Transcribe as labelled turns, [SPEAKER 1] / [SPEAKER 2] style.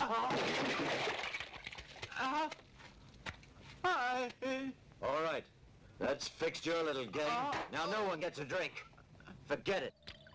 [SPEAKER 1] All right. That's fixed your little game. Now no one gets a drink. Forget it.